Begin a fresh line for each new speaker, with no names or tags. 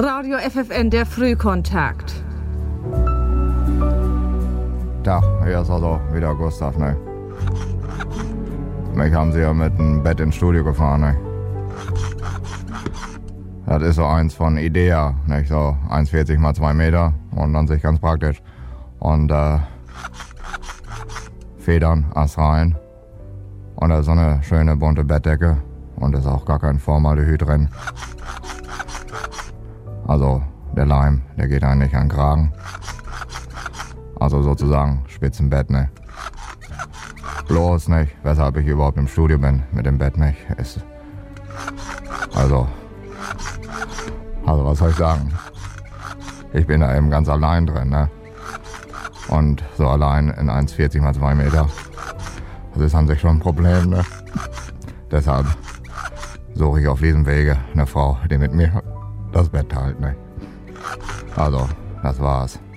Radio FFN, der Frühkontakt.
Tag, hier ist also wieder Gustav, ne? Mich haben sie ja mit dem Bett ins Studio gefahren, ne? Das ist so eins von Idea, nicht? So 1,40 mal 2 Meter und an sich ganz praktisch. Und Federn, Astrein und da ist so eine schöne bunte Bettdecke und ist auch gar kein Formaldehyd drin. Also der Leim, der geht eigentlich an den Kragen. Also sozusagen Spitzenbett, ne? Bloß nicht, weshalb ich überhaupt im Studio bin mit dem Bett, nicht? Also was soll ich sagen? Ich bin da eben ganz allein drin, ne? Und so allein in 1,40 mal 2 Meter. Das ist an sich schon ein Problem, ne? Deshalb suche ich auf diesem Wege eine Frau, die mit mir das Bett teilt, ne? Also, das war's.